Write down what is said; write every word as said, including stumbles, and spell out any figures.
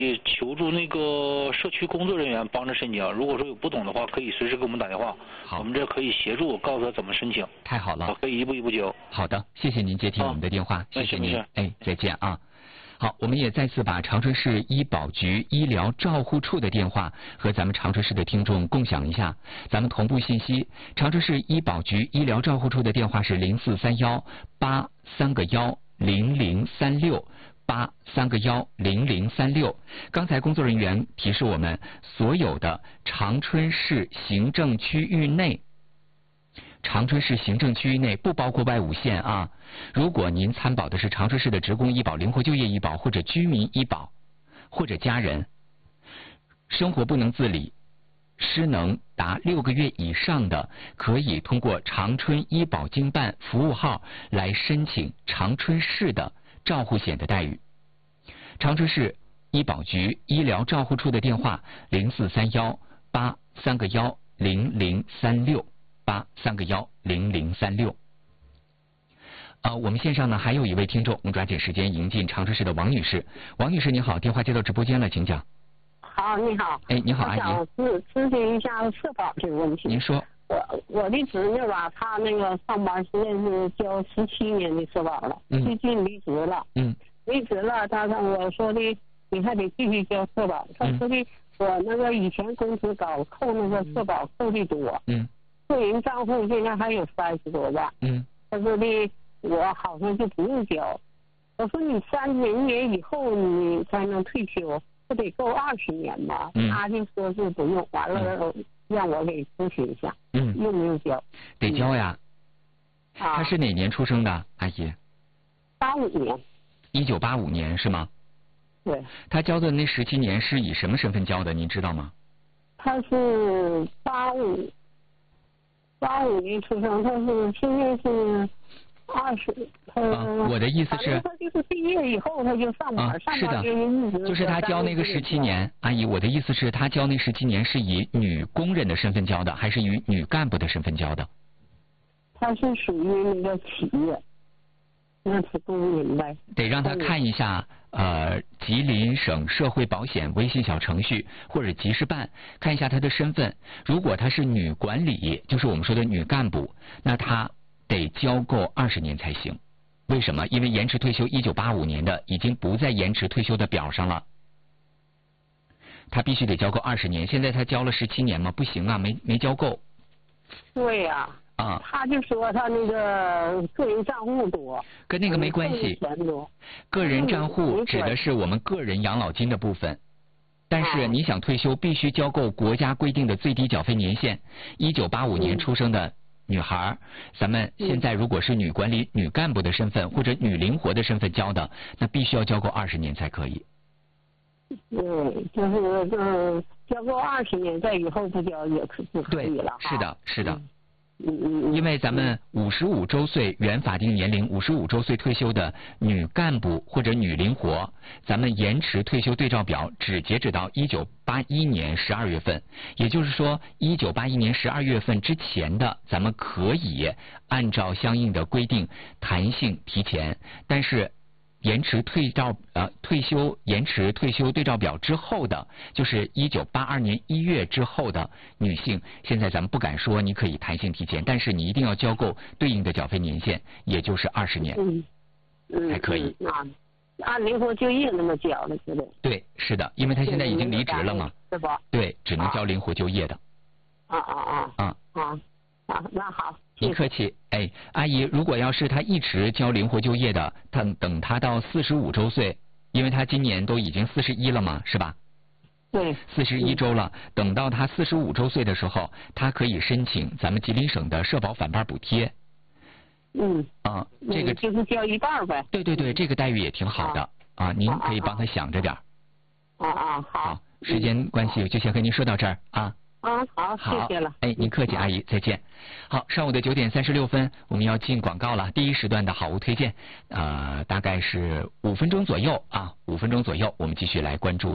也求助那个社区工作人员帮着申请。如果说有不懂的话，可以随时给我们打电话， 好， 我们这可以协助，告诉他怎么申请。 太好了， 可以一步一步教。 好的，谢谢您接听我们的电话， 啊、 谢谢您， 没事哎，再见啊。好，我们也再次把长春市医保局医疗照护处的电话和咱们长春市的听众共享一下。咱们同步信息，长春市医保局医疗照护处的电话是零四三幺八三个幺零零三六八三个幺零零三六。刚才工作人员提示我们，所有的长春市行政区域内。长春市行政区域内不包括外五县啊。如果您参保的是长春市的职工医保、灵活就业医保或者居民医保，或者家人生活不能自理、失能达六个月以上的，可以通过长春医保经办服务号来申请长春市的照护险的待遇。长春市医保局医疗照护处的电话零四三幺八三个幺零零三六。八三个幺零零三六。呃，我们线上呢还有一位听众，我们抓紧时间迎进长春市的王女士。王女士您好，电话接到直播间了，请讲。 好，你好。 哎，你好，阿姨。 我想咨咨询一下社保这个问题。 您说。 我我的侄女吧，她那个上班现在是交十七年的社保了， 嗯、 最近离职了。 嗯。 离职了，她跟我说的，你还得继续交社保。她说的， 嗯、 我那个以前工资高，扣那个社保扣的多。 嗯。 个人账户现在还有三十多万， 嗯， 他说的我好像就不用交，我说你三十年以后你才能退休，不得够二十年吗？ 嗯， 他就说是不用，完了让我给咨询一下， 嗯， 用不用交？ 得交呀。 嗯、啊， 他是哪年出生的，阿姨？ 八五年。 一九八五年是吗？ 对。 他交的那十七年是以什么身份交的？您知道吗？ 他是八五。八五年出生，他是现在是二十，他、 啊、我的意思是， 他就是毕业以后他就上班， 啊、 上班就一直就是他交那个十七年，阿姨，我的意思是，他交那十七年是以女工人的身份交的，还是以女干部的身份交的？ 他是属于那个企业，那是工人呗。 得让他看一下。呃，吉林省社会保险微信小程序或者集事办，看一下她的身份。如果她是女管理，就是我们说的女干部，那她得交够二十年才行。为什么？因为延迟退休一九八五年的已经不在延迟退休的表上了，她必须得交够二十年。现在她交了十七年吗？不行啊，没没交够。 对呀、啊。 啊， 他就说他那个个人账户多， 跟那个没关系。个人账户指的是我们个人养老金的部分，但是你想退休必须交够国家规定的最低缴费年限。一九八五年出生的女孩，咱们现在如果是女管理、女干部的身份或者女灵活的身份交的，那必须要交够二十年才可以。 对，就是就是交够二十年，在以后不交也可不可以了。 对，是的，是的。 嗯嗯， 因为咱们五十五周岁原法定年龄，五十五周岁退休的女干部或者女灵活，咱们延迟退休对照表只截止到一九八一年十二月份，也就是说，一九八一年十二月份之前的，咱们可以按照相应的规定弹性提前，但是延迟退照呃退休延迟退休对照表之后的，就是一九八二年一月之后的女性，现在咱们不敢说你可以弹性提前，但是你一定要交够对应的缴费年限，也就是二十年， 嗯嗯， 才可以。 啊，按灵活就业那么交的是的。对， 是的，因为他现在已经离职了嘛， 是吧？ 对，只能交灵活就业的。 啊啊啊啊啊啊，那好。 您客气，哎，阿姨，如果要是他一直交灵活就业的，他等他到四十五周岁，因为他今年都已经四十一了嘛，是吧？ 对。 四十一周了，等到他四十五周岁的时候，他可以申请咱们吉林省的社保返班补贴。 嗯。 啊，这个就是交一半呗。 对对对，这个待遇也挺好的啊，啊您可以帮他想着点。 啊啊，好。 好，时间关系，我就先和您说到这儿啊。 啊，好，谢谢了。 哎，您客气，阿姨，再见。好，上午的九点三十六分，我们要进广告了。第一时段的好物推荐，呃，大概是五分钟左右啊，五分钟左右，我们继续来关注。